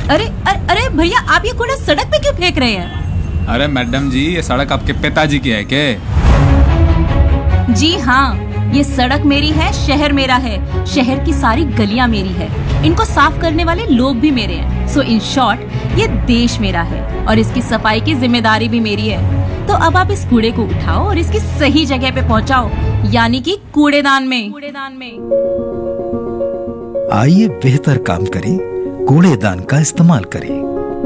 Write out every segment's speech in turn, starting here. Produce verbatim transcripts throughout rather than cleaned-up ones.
अरे अरे अरे भैया, आप ये कूड़ा सड़क पे क्यों फेंक रहे हैं? अरे मैडम जी, ये सड़क आपके पिताजी की है क्या? जी हाँ, ये सड़क मेरी है, शहर मेरा है, शहर की सारी गलियां मेरी है, इनको साफ करने वाले लोग भी मेरे हैं। सो इन शॉर्ट, ये देश मेरा है और इसकी सफाई की जिम्मेदारी भी मेरी है। तो अब आप इस कूड़े को उठाओ और इसकी सही जगह पे पहुंचाओ, यानी कि कूड़ेदान में। कूड़ेदान में आइए बेहतर काम करें, कूड़ेदान का इस्तेमाल करें।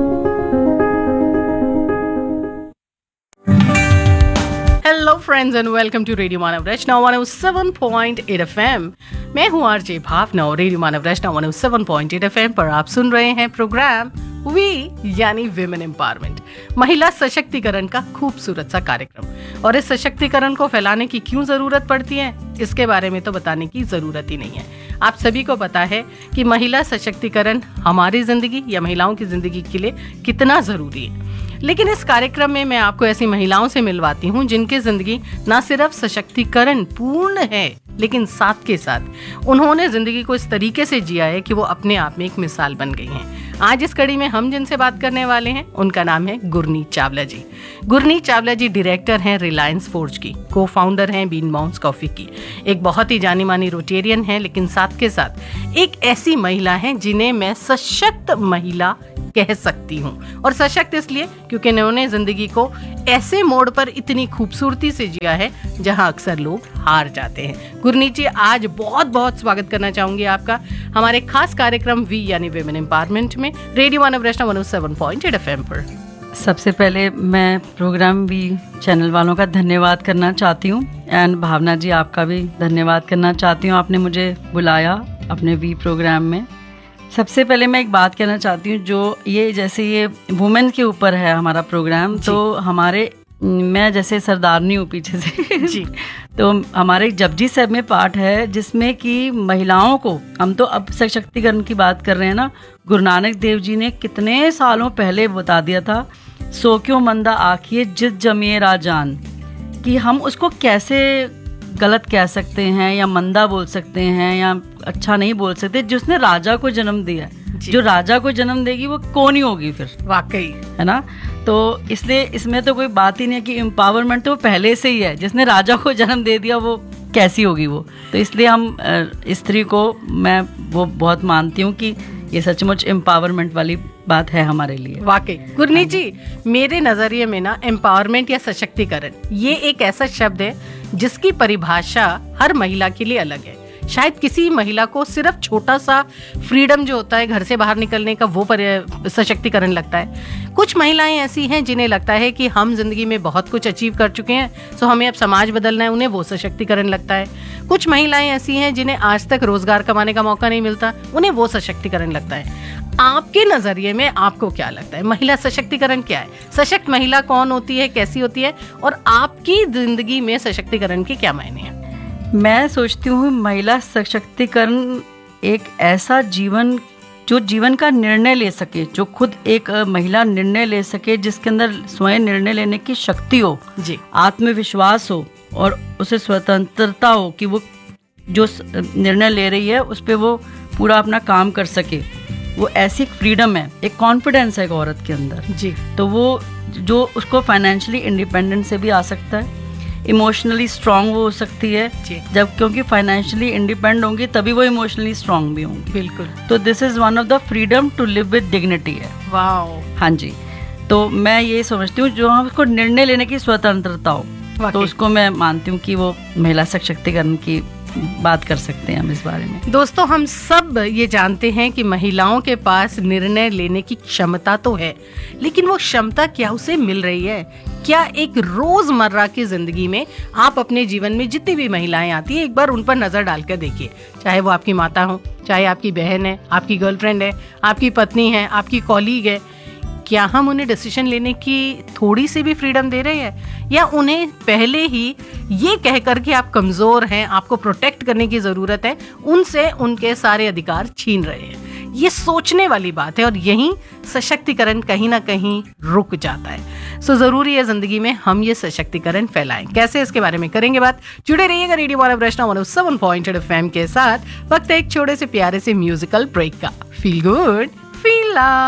Hello friends and welcome to radio Manav Rachna one O seven point eight F M. मैं हूँ आरजे भावना और रेडियो मानव रचना one O seven point eight F M पर आप सुन रहे हैं प्रोग्राम वी यानी विमेन एम्पावरमेंट, महिला सशक्तिकरण का खूबसूरत सा कार्यक्रम। और इस सशक्तिकरण को फैलाने की क्यों जरूरत पड़ती है, इसके बारे में तो बताने की जरूरत ही नहीं है। आप सभी को पता है कि महिला सशक्तिकरण हमारी जिंदगी या महिलाओं की जिंदगी के लिए कितना जरूरी है। लेकिन इस कार्यक्रम में मैं आपको ऐसी महिलाओं से मिलवाती हूँ जिनकी जिंदगी न सिर्फ सशक्तिकरण पूर्ण है, लेकिन साथ के साथ उन्होंने जिंदगी को इस तरीके से जिया है कि वो अपने आप में एक मिसाल बन गई हैं। आज इस कड़ी में हम जिनसे बात करने वाले हैं उनका नाम है गुरनीत चावला जी। गुरनीत चावला जी डायरेक्टर हैं रिलायंस फोर्ज की, को फाउंडर हैं बीन बाउंस कॉफी की, एक बहुत ही जानी मानी रोटेरियन है, लेकिन साथ के साथ एक ऐसी महिला है जिन्हें मैं सशक्त महिला कह सकती हूँ। और सशक्त इसलिए क्योंकि उन्होंने जिंदगी को ऐसे मोड़ पर इतनी खूबसूरती से जिया है जहाँ अक्सर लोग हार जाते हैं। गुरनीत जी, आज बहुत बहुत स्वागत करना चाहूंगी आपका हमारे खास कार्यक्रम वी यानी विमेन एम्पावरमेंट में, रेडियो मानव रचना one O seven point eight F M पर। सबसे पहले मैं प्रोग्राम वी चैनल वालों का धन्यवाद करना चाहती हूँ एंड भावना जी आपका भी धन्यवाद करना चाहती हूँ, आपने मुझे बुलाया अपने वी प्रोग्राम में। सबसे पहले मैं एक बात कहना चाहती हूँ, जो ये जैसे ये वुमेन के ऊपर है हमारा प्रोग्राम, तो हमारे मैं जैसे सरदारनी हूँ पीछे से जी तो हमारे जपजी साहब में पाठ है जिसमें कि महिलाओं को, हम तो अब सशक्तिकरण की बात कर रहे हैं ना, गुरु नानक देव जी ने कितने सालों पहले बता दिया था, सो क्यों मंदा आखिए जित जमिए राजान, कि हम उसको कैसे गलत कह सकते हैं या मंदा बोल सकते हैं या अच्छा नहीं बोल सकते। जिसने राजा को जन्म दिया है, जो राजा को जन्म देगी वो कौन ही होगी फिर, वाकई है ना। तो इसलिए इसमें तो कोई बात ही नहीं है कि एम्पावरमेंट तो पहले से ही है, जिसने राजा को जन्म दे दिया वो कैसी होगी वो। तो इसलिए हम स्त्री को मैं वो बहुत मानती हूँ कि ये सचमुच एम्पावरमेंट वाली बात है हमारे लिए। वाकई गुरनीत जी, मेरे नजरिए में ना एम्पावरमेंट या सशक्तिकरण ये एक ऐसा शब्द है जिसकी परिभाषा हर महिला के लिए अलग है। शायद किसी महिला को सिर्फ छोटा सा फ्रीडम जो होता है घर से बाहर निकलने का, वो सशक्तिकरण लगता है। कुछ महिलाएं ऐसी हैं जिन्हें लगता है कि हम जिंदगी में बहुत कुछ अचीव कर चुके हैं, सो हमें अब समाज बदलना है, उन्हें वो सशक्तिकरण लगता है। कुछ महिलाएं ऐसी हैं जिन्हें आज तक रोजगार कमाने का मौका नहीं मिलता, उन्हें वो सशक्तिकरण लगता है। आपके नजरिए में आपको क्या लगता है, महिला सशक्तिकरण क्या है? सशक्त महिला कौन होती है, कैसी होती है, और आपकी जिंदगी में सशक्तिकरण के क्या मायने हैं? मैं सोचती हूँ महिला सशक्तिकरण एक ऐसा जीवन, जो जीवन का निर्णय ले सके, जो खुद एक महिला निर्णय ले सके, जिसके अंदर स्वयं निर्णय लेने की शक्ति हो जी, आत्मविश्वास हो और उसे स्वतंत्रता हो कि वो जो निर्णय ले रही है उस पर वो पूरा अपना काम कर सके। वो ऐसी फ्रीडम है, एक कॉन्फिडेंस है एक औरत के अंदर जी। तो वो जो उसको फाइनेंशियली इंडिपेंडेंट से भी आ सकता है, इमोशनली स्ट्रांग वो हो सकती है जब, क्योंकि फाइनेंशियली इंडिपेंडेंट होंगी तभी वो इमोशनली स्ट्रांग भी होंगी। बिल्कुल। तो this is one of the freedom to live with dignity है। वाओ। हाँ जी, तो मैं ये समझती हूँ जो हम उसको निर्णय लेने की स्वतंत्रता हो, तो उसको मैं मानती हूँ कि वो महिला सशक्तिकरण की बात कर सकते हैं हम इस बारे में। दोस्तों, हम सब ये जानते हैं कि महिलाओं के पास निर्णय लेने की क्षमता तो है, लेकिन वो क्षमता क्या उसे मिल रही है? क्या एक रोजमर्रा की जिंदगी में आप अपने जीवन में जितनी भी महिलाएं आती है, एक बार उन पर नजर डालकर देखिए, चाहे वो आपकी माता हो, चाहे आपकी बहन है, आपकी गर्लफ्रेंड है, आपकी पत्नी है, आपकी कॉलीग है, क्या हम उन्हें डिसीजन लेने की थोड़ी सी भी फ्रीडम दे रहे हैं, या उन्हें पहले ही ये कहकर कि आप कमजोर हैं, आपको प्रोटेक्ट करने की जरूरत है, उनसे उनके सारे अधिकार छीन रहे हैं? ये सोचने वाली बात है और यहीं सशक्तिकरण कहीं ना कहीं रुक जाता है। सो जरूरी है जिंदगी में हम ये सशक्तिकरण फैलाएं। कैसे, इसके बारे में करेंगे बात। जुड़े रहिएगा रेडियो मानव रचना one O seven point eight F M के साथ। वक्त है एक छोटे से प्यारे से म्यूजिकल ब्रेक का। Feel good feel love.